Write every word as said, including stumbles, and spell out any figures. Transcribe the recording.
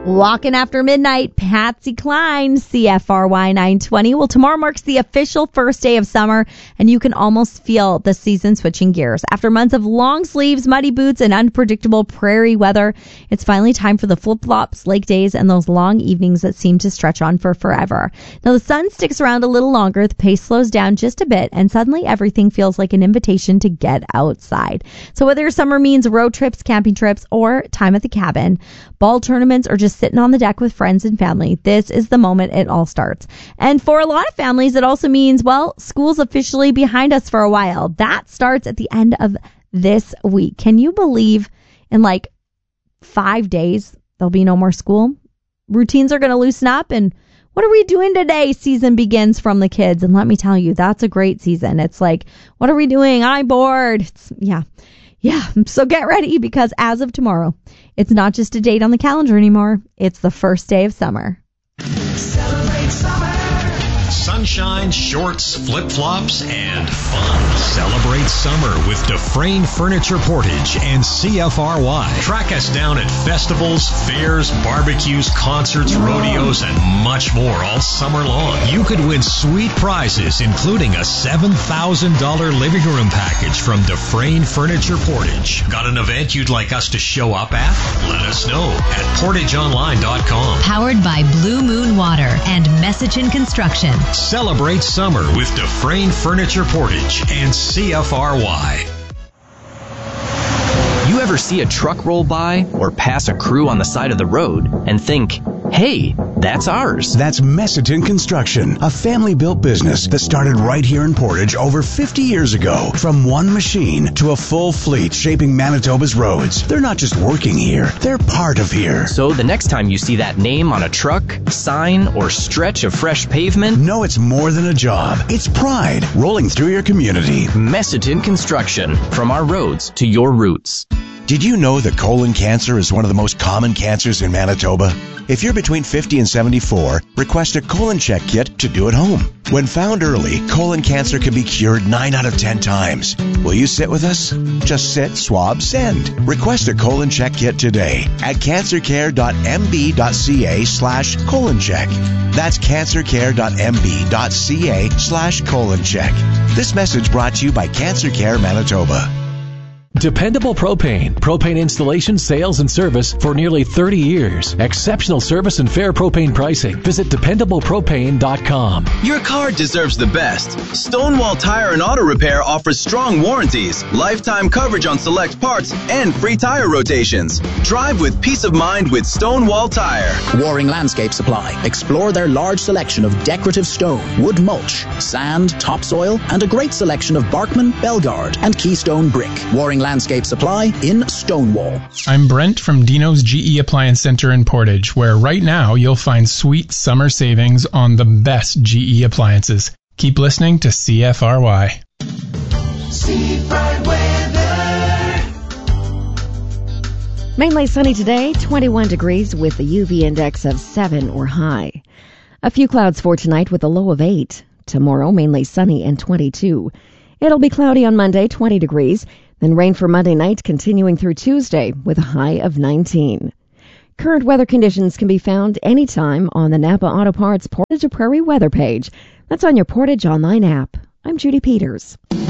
Walking After Midnight, Patsy Cline, C F R Y nine twenty. Well, tomorrow marks the official first day of summer, and you can almost feel the season switching gears. After months of long sleeves, muddy boots, and unpredictable prairie weather, it's finally time for the flip-flops, lake days, and those long evenings that seem to stretch on for forever. Now, the sun sticks around a little longer, the pace slows down just a bit, and suddenly everything feels like an invitation to get outside. So whether your summer means road trips, camping trips, or time at the cabin, ball tournaments, or just sitting on the deck with friends and family, this is the moment it all starts. And for a lot of families, it also means, well, school's officially behind us for a while. That starts at the end of this week. Can you believe in like five days there'll be no more school? Routines are going to loosen up, and what are we doing today? Season begins from the kids. And let me tell you, that's a great season. It's like, what are we doing? I'm bored. It's, yeah. Yeah, so get ready, because as of tomorrow, it's not just a date on the calendar anymore. It's the first day of summer. Celebrate summer. Sunshine, shorts, flip-flops, and fun. Celebrate summer with Dufresne Furniture Portage and C F R Y. Track us down at festivals, fairs, barbecues, concerts, rodeos, and much more all summer long. You could win sweet prizes, including a seven thousand dollars living room package from Dufresne Furniture Portage. Got an event you'd like us to show up at? Let us know at portage online dot com. Powered by Blue Moon Water and Messichin Construction. Celebrate summer with Dufresne Furniture Portage and C F R Y. You ever see a truck roll by or pass a crew on the side of the road and think, hey, that's ours? That's Messichin Construction, a family-built business that started right here in Portage over fifty years ago. From one machine to a full fleet shaping Manitoba's roads. They're not just working here, they're part of here. So the next time you see that name on a truck, sign, or stretch of fresh pavement, know it's more than a job. It's pride rolling through your community. Messichin Construction, from our roads to your roots. Did you know that colon cancer is one of the most common cancers in Manitoba? If you're between fifty and seventy-four, request a colon check kit to do at home. When found early, colon cancer can be cured nine out of ten times. Will you sit with us? Just sit, swab, send. Request a colon check kit today at cancercare.mb.ca slash colon check. That's cancercare.mb.ca slash colon check. This message brought to you by Cancer Care Manitoba. Dependable Propane. Propane installation, sales, and service for nearly thirty years. Exceptional service and fair propane pricing. Visit dependable propane dot com. Your car deserves the best. Stonewall Tire and Auto Repair offers strong warranties, lifetime coverage on select parts, and free tire rotations. Drive with peace of mind with Stonewall Tire. Waring Landscape Supply. Explore their large selection of decorative stone, wood mulch, sand, topsoil, and a great selection of Barkman, Belgard, and Keystone brick. Waring Landscape Supply in Stonewall. I'm Brent from Dino's G E Appliance Center in Portage, where right now you'll find sweet summer savings on the best G E appliances. Keep listening to C F R Y. Seafront weather. Mainly sunny today, twenty-one degrees with a U V index of seven or high. A few clouds for tonight with a low of eight. Tomorrow, mainly sunny and twenty-two. It'll be cloudy on Monday, twenty degrees. Then rain for Monday night, continuing through Tuesday with a high of nineteen. Current weather conditions can be found anytime on the Napa Auto Parts Portage to Prairie weather page. That's on your Portage Online app. I'm Judy Peters.